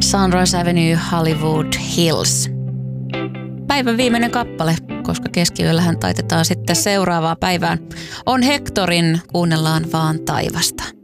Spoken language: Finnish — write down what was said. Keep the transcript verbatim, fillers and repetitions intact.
Sunrise Avenue, Hollywood Hills. Päivän viimeinen kappale, koska keskiyöllähän taitetaan sitten seuraavaa päivään, on Hectorin Kuunnellaan vaan taivasta.